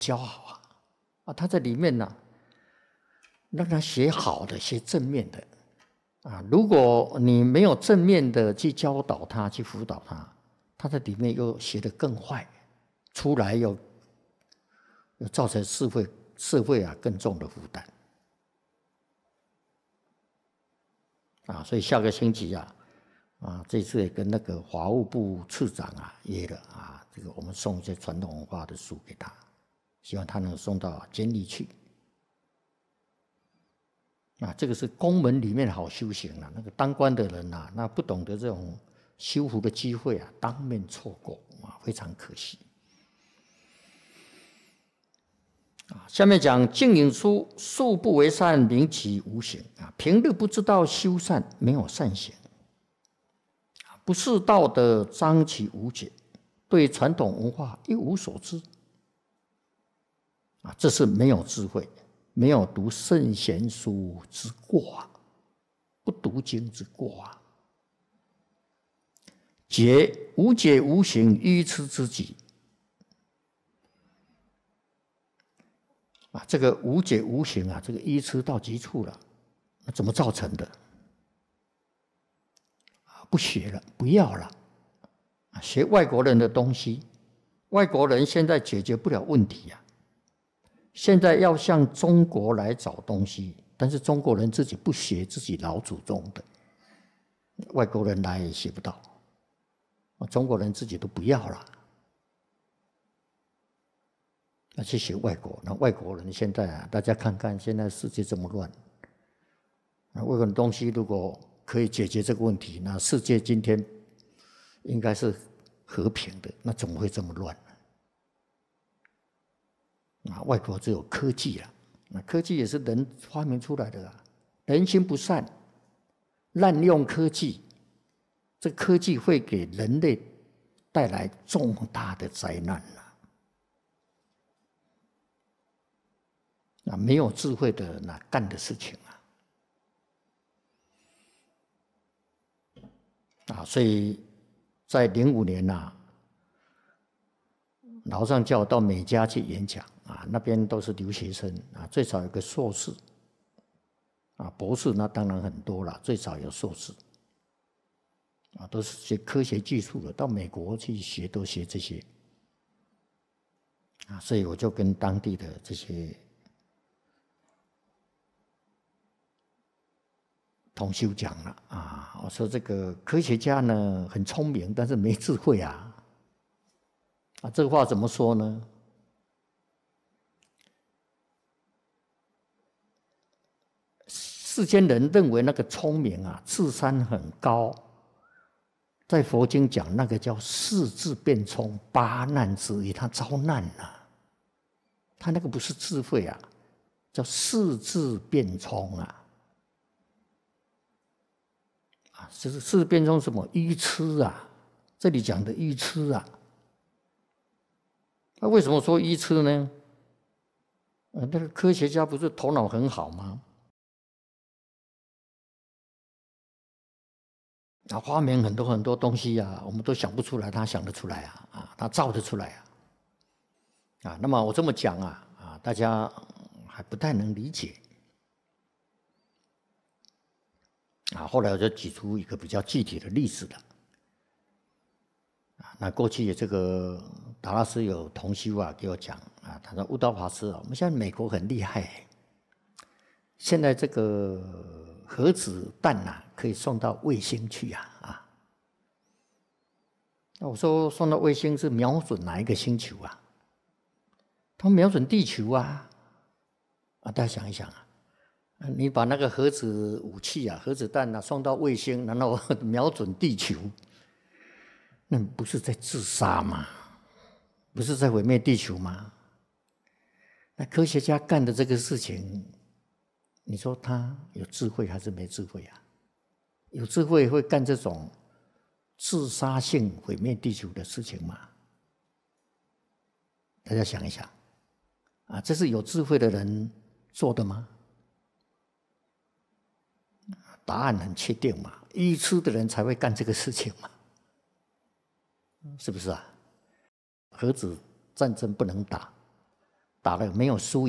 教好啊，他在里面呢，让他学好的，学正面的啊。如果你没有正面的去教导他，去辅导他，他在里面又学得更坏，出来又造成社会更重的负担啊。所以下个星期这次也跟那个法务部次长约了这个我们送一些传统文化的书给他，希望他能送到监狱去。这个是公门里面好修行那个当官的人那不懂得这种修福的机会当面错过非常可惜。下面讲净影书，素不为善，名其无形平日不知道修善，没有善行，不是道的彰其无解，对传统文化一无所知这是没有智慧，没有读圣贤书之过不读经之过解无解无形，愚痴之极这个无解无形这个愚痴到极处了，那怎么造成的？不学了，不要了，学外国人的东西，外国人现在解决不了问题现在要向中国来找东西，但是中国人自己不学自己老祖宗的，外国人来也学不到，中国人自己都不要了。去学外国，那外国人现在大家看看，现在世界这么乱，外国的东西如果可以解决这个问题，那世界今天应该是和平的，那怎么会这么乱呢？外国只有科技那科技也是人发明出来的人心不善，滥用科技，这科技会给人类带来重大的灾难没有智慧的人干的事情所以在05年老上叫我到美加去演讲那边都是留学生最少有个硕士博士那当然很多了，最少有硕士都是学科学技术的，到美国去学都学这些所以我就跟当地的这些同修讲了我说这个科学家呢很聪明，但是没智慧这个话怎么说呢？世间人认为那个聪明智商很高，在佛经讲那个叫世智变聪，八难之一，他遭难他那个不是智慧叫世智变聪这是世智变聪什么？愚痴这里讲的愚痴那为什么说愚痴呢？那个科学家不是头脑很好吗？发明很多很多东西我们都想不出来，他想得出来他造得出来那么我这么讲大家还不太能理解后来我就举出一个比较具体的例子了那过去这个达拉斯有同修给我讲他说悟道法师我们现在美国很厉害现在这个核子弹可以送到卫星去那我说送到卫星是瞄准哪一个星球他瞄准地球大家想一想你把那个核子武器核子弹送到卫星，然后瞄准地球，那不是在自杀吗？不是在毁灭地球吗？那科学家干的这个事情，你说他有智慧还是没智慧有智慧会干这种自杀性毁灭地球的事情吗？大家想一想这是有智慧的人做的吗？答案很确定嘛，愚痴的人才会干这个事情嘛，是不是核子战争不能打， 打了没有输